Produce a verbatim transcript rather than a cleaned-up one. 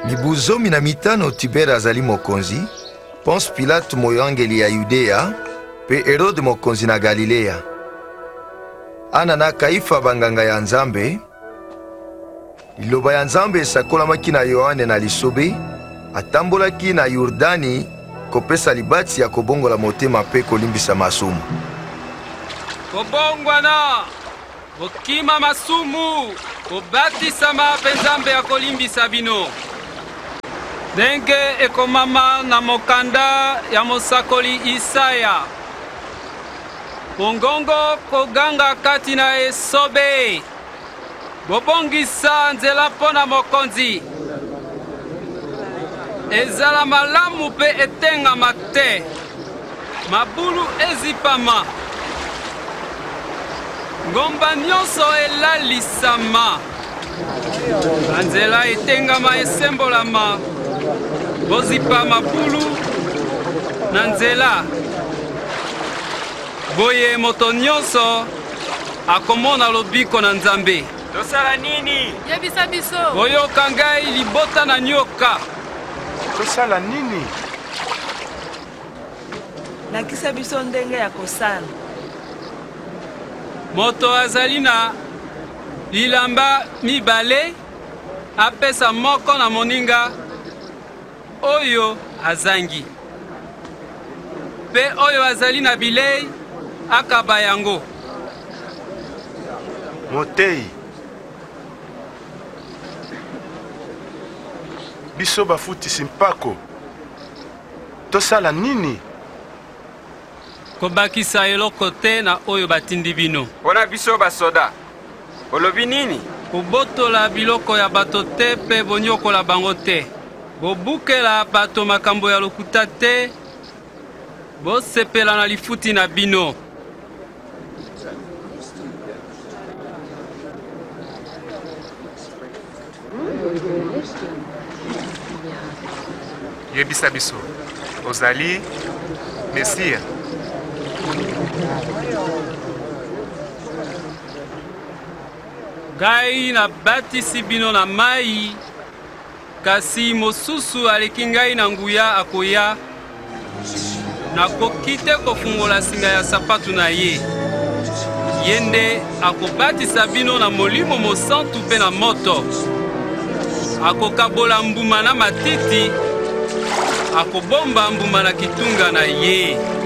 Mibuzo mina mitano Tibere azali mokonzi, Ponce Pilate moyangeli ya Yudea, pe Herode mokonzi na Galilea. Ana na Kaifa banganga ya Nzambe, liloba ya Nzambe esakolamaki na Yohane na lisobe, atambolaki na Yordani kopesa libati ya kobongola motema pe kolimbisa masumu. Kobongwana, bokima masumu, kobatisama pe Nzambe ya kolimbisa bino. Ndenge ekomama na mokanda ya mosakoli Isaya. Bongongo koganga kati na esobe. Bobongisa nzela pona mokonzi. Ezala malamu pe etengama te. Mabulu ezipama. Ngomba nyonso elalisama. Nzela etengama esembolama. Bozipa mabulu na nzela. Boye moto nyonso akomona lobiko na Nzambe. Tosala nini? Yebisa biso. Boyoka ngai libota na nyoka. Tosala nini? Nakisa biso ndenge ya kosala. Moto azali na lilamba mibale apesa moko na moninga oyo azangi. Pe oyo azali na bilei akaba yango. Motei. Biso bafutisi mpako. Tosala nini? Kobakisa eloko te na oyo batindi bino. Pona biso basoda. Olobi nini? Kobotola biloko ya bato te pe bonyokola bango te. Bobukela bato makambo ya lokuta te. Bosepela na lifuti na bino. Yebisa biso. Ozali Mesia. Ngai na batisi bino na mai, kasi mosusu aleki ngai na nguya akoya, nakoki te kofungola singa ya sapatu na ye. Yende akobatisa bino na molimo mosantu pe na moto. Akokabola mbuma na matiti, akobomba mbuma na kitunga na ye.